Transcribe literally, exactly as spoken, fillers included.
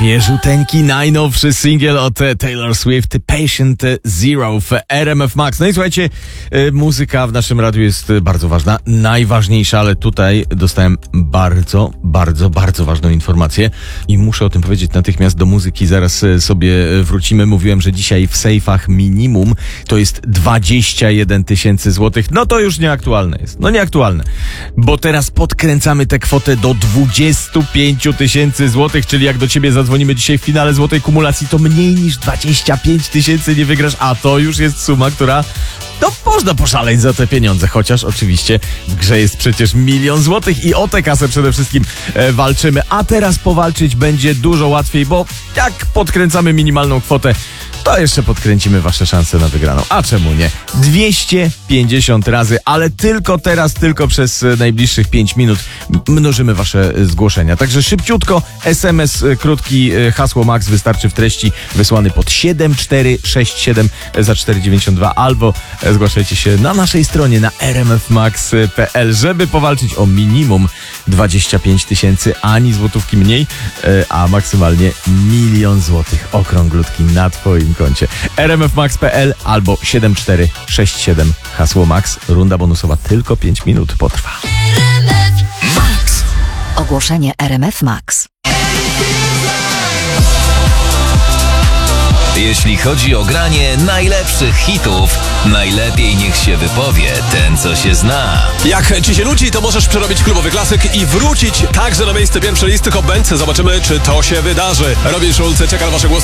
Właśnie żółteńki, najnowszy singiel od Taylor Swift, Patient Zero w R M F Max. No i słuchajcie, muzyka w naszym radiu jest bardzo ważna, najważniejsza, ale tutaj dostałem bardzo, bardzo, bardzo ważną informację i muszę o tym powiedzieć natychmiast. Do muzyki zaraz sobie wrócimy. Mówiłem, że dzisiaj w sejfach minimum to jest dwadzieścia jeden tysięcy złotych. No to już nieaktualne jest. No nieaktualne. Bo teraz podkręcamy tę kwotę do dwadzieścia pięć tysięcy złotych, czyli jak do ciebie zadzwonimy dzisiaj w finale złotej kumulacji, to mniej niż dwadzieścia pięć tysięcy nie wygrasz, a to już jest suma, która no można poszaleć za te pieniądze, chociaż oczywiście w grze jest przecież milion złotych i o tę kasę przede wszystkim e, walczymy, a teraz powalczyć będzie dużo łatwiej, bo jak podkręcamy minimalną kwotę, to jeszcze podkręcimy wasze szanse na wygraną. A czemu nie? dwieście pięćdziesiąt razy, ale tylko teraz, tylko przez najbliższych pięć minut mnożymy wasze zgłoszenia. Także szybciutko, es em es krótki, hasło Max wystarczy w treści wysłany pod siedem cztery sześć siedem za cztery dziewięćdziesiąt dwa albo zgłaszajcie się na naszej stronie na r m f max kropka p l, żeby powalczyć o minimum dwadzieścia pięć tysięcy, ani złotówki mniej, a maksymalnie milion złotych okrąglutki na twoim koncie. r m f max kropka p l albo siedem cztery sześć siedem, hasło Max. Runda bonusowa tylko pięć minut potrwa. Max. Ogłoszenie R M F Max. Jeśli chodzi o granie najlepszych hitów, najlepiej niech się wypowie ten, co się zna. Jak ci się nudzi, to możesz przerobić klubowy klasyk i wrócić także na miejsce pierwszej listy Hot Band. Zobaczymy, czy to się wydarzy. Robin Schulz czeka na wasze głosy.